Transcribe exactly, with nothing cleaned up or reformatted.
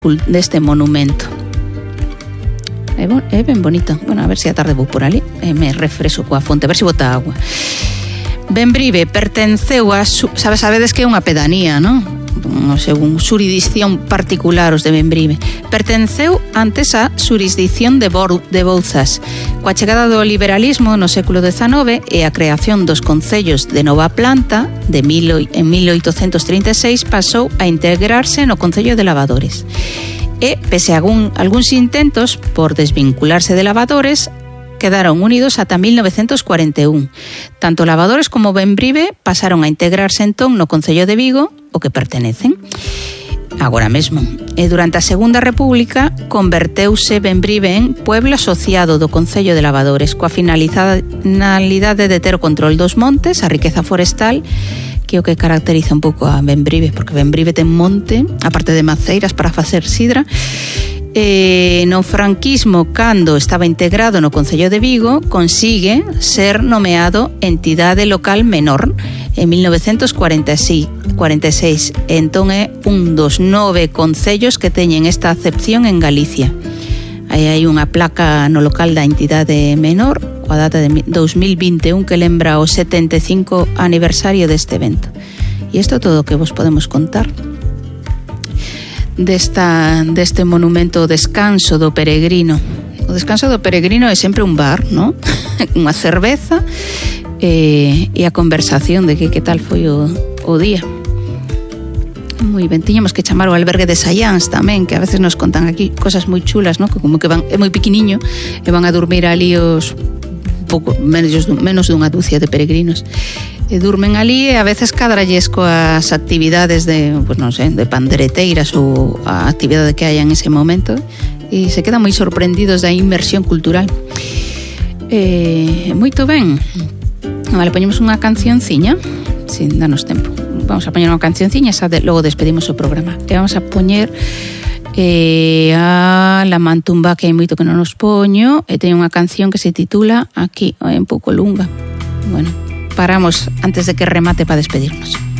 deste monumento. É, bon, é ben bonito. Bueno, a ver se a tarde vou por ali e me refresco coa fonte, a ver se bota agua. Bembrive pertenceu a, sabes, sabedes que é unha pedanía, non? Non sei, un xurisdicción particular os de Bembrive. Pertenceu antes á xurisdicción de, Bor, de Bouzas. Coa chegada do liberalismo no século dezanove e a creación dos concellos de nova planta de mil, en mil oitocentos trinta e seis pasou a integrarse no Concello de Lavadores. E, pese a algún, algúns intentos por desvincularse de Lavadores, quedaron unidos ata mil novecentos cuarenta e un. Tanto Lavadores como Bembrive pasaron a integrarse entón no Concello de Vigo, o que pertenecen agora mesmo. E durante a Segunda República converteuse Bembrive en pueblo asociado do Concello de Lavadores, coa finalidade de ter o control dos montes, a riqueza forestal, que é o que caracteriza un pouco a Bembrive, porque Bembrive ten monte, aparte de maceiras para facer sidra. E no franquismo, cando estaba integrado no Concello de Vigo, consigue ser nomeado entidade local menor en mil novecentos cuarenta e seis. Entón é un dos nove concellos que teñen esta acepción en Galicia. Aí hai unha placa no local da entidade menor coa data de dos mil vinte e un que lembra o setenta e cinco aniversario deste evento. E isto é todo o que vos podemos contar desta, deste monumento, o descanso do peregrino. O descanso do peregrino é sempre un bar, non? Unha cerveza e, e a conversación de que, que tal foi o, o día. Moi ben, tiñamos que chamar o albergue de Sallans tamén, que a veces nos contan aquí cosas moi chulas, non? Que como que van, é moi pequeniño e van a dormir ali os pouco menos, menos dunha dúcia de peregrinos. E durmen ali e a veces cadralles coas actividades de, pues non sei, de pandereteiras ou a actividade que haya en ese momento e se quedan moi sorprendidos da inmersión cultural. E, moito ben. Vale, poñemos unha cancionciña, sin danos tempo. Vamos a poñer unha cancionciña, xa de, logo despedimos o programa. E vamos a poñer eh, a La Mantumba, que hai moito que non nos poño, e teño unha canción que se titula aquí, é un pouco lunga. Bueno, paramos antes de que remate para despedirnos.